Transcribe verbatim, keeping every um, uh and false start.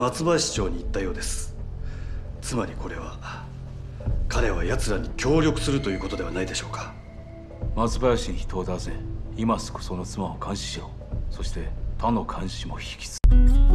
松林町に行ったようです。つまりこれは彼は奴らに協力するということではないでしょうか。 松林に人を出せ。今すぐその妻を監視しろ。そして他の監視も引き継ぐ。